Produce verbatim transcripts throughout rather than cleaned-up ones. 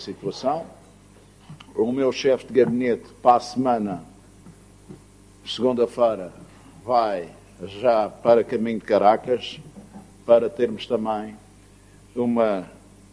Situação. O meu chefe de gabinete, para a semana, segunda-feira, vai já para caminho de Caracas, para termos também uma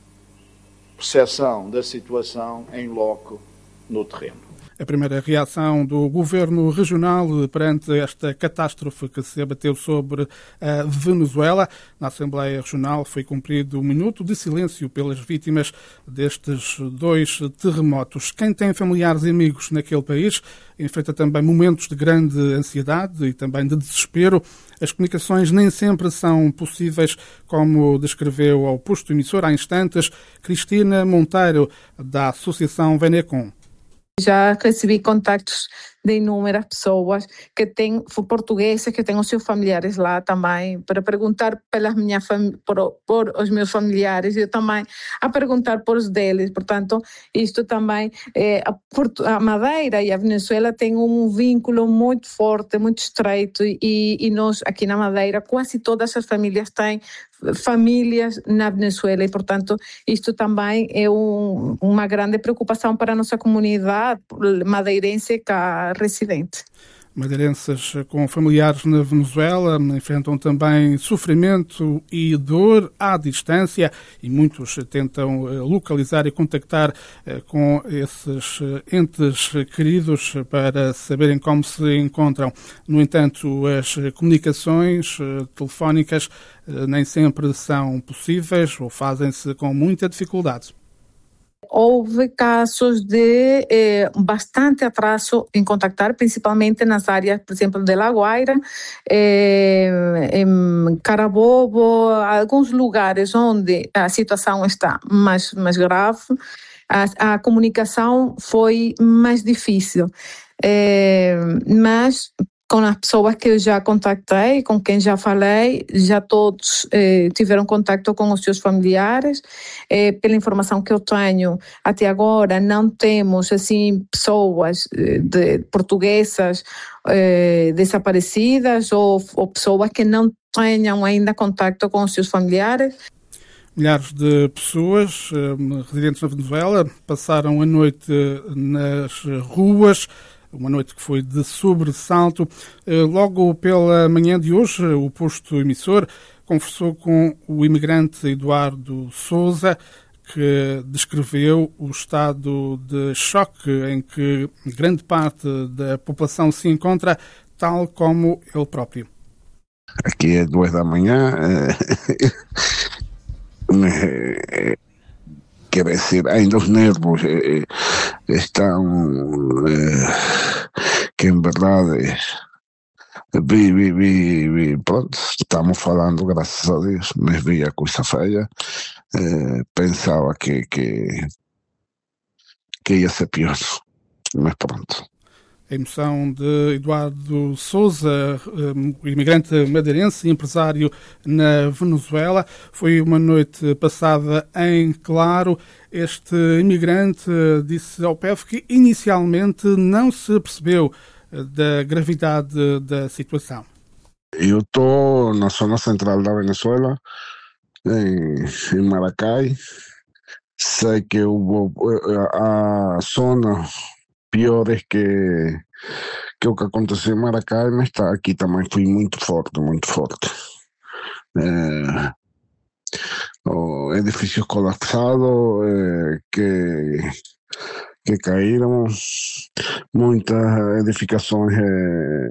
percepção da situação em loco no terreno. A primeira reação do Governo Regional perante esta catástrofe que se abateu sobre a Venezuela. Na Assembleia Regional foi cumprido um minuto de silêncio pelas vítimas destes dois terremotos. Quem tem familiares e amigos naquele país enfrenta também momentos de grande ansiedade e também de desespero. As comunicações nem sempre são possíveis, como descreveu ao posto emissor há instantes Cristina Monteiro, da Associação Venecom. Já recebi contactos de inúmeras pessoas que têm portugueses, que têm os seus familiares lá também, para perguntar pelas minhas fam- por, por os meus familiares e eu também a perguntar por os deles. Portanto, isto também, é, a, Porto, a Madeira e a Venezuela têm um vínculo muito forte, muito estreito e, e nós aqui na Madeira, quase todas as famílias têm famílias na Venezuela e, portanto, isto também é um, uma grande preocupação para a nossa comunidade madeirense cá residente. Madeirenses com familiares na Venezuela enfrentam também sofrimento e dor à distância e muitos tentam localizar e contactar com esses entes queridos para saberem como se encontram. No entanto, as comunicações telefónicas nem sempre são possíveis ou fazem-se com muita dificuldade. Houve casos de eh, bastante atraso em contactar, principalmente nas áreas, por exemplo, de La Guaira, eh, em Carabobo, alguns lugares onde a situação está mais, mais grave, a, a comunicação foi mais difícil. Eh, mas com as pessoas que eu já contactei, com quem já falei, já todos eh, tiveram contato com os seus familiares. Eh, pela informação que eu tenho, até agora não temos assim pessoas eh, de, portuguesas eh, desaparecidas ou, ou pessoas que não tenham ainda contato com os seus familiares. Milhares de pessoas eh, residentes na Venezuela passaram a noite nas ruas. Uma noite que foi de sobressalto. Logo pela manhã de hoje, o posto emissor conversou com o imigrante Eduardo Sousa, que descreveu o estado de choque em que grande parte da população se encontra, tal como ele próprio. Aqui é duas da manhã. É... Quer dizer, ainda os nervos eh, estão, eh, que em verdade, vi, vi, vi, vi, pronto, estamos falando, graças a Deus, mas vi a coisa feia, eh, pensava que, que, que ia ser pior, mas pronto. A emoção de Eduardo Sousa, um imigrante madeirense e empresário na Venezuela. Foi uma noite passada em claro. Este imigrante disse ao P E V que inicialmente não se percebeu da gravidade da situação. Eu estou na zona central da Venezuela, em, em Maracay. Sei que houve a zona piores que, que o que aconteceu em Maracay, mas tá, aqui também foi muito forte, muito forte. É, o edifícios colapsados é, que, que caíram, muitas edificações é,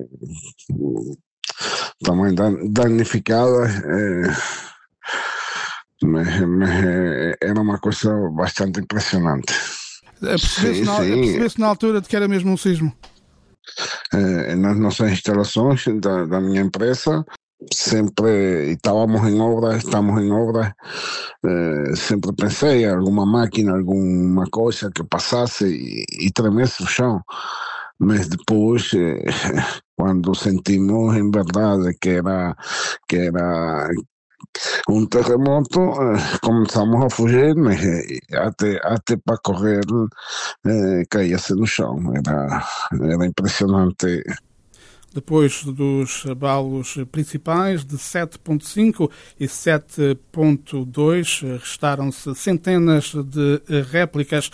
também danificadas. É, mas, mas é, era uma coisa bastante impressionante. Percebeu-se na, percebeu na altura de que era mesmo um sismo? É, nas nossas instalações da, da minha empresa, sempre estávamos em obras, estamos em obras, é, sempre pensei em alguma máquina, alguma coisa que passasse e, e tremesse o chão. Mas depois, é, quando sentimos em verdade que era, que era um terremoto, eh, começamos a fugir, mas eh, até, até para correr eh, caía-se no chão. Era, era impressionante. Depois dos abalos principais de sete ponto cinco e sete ponto dois, restaram-se centenas de réplicas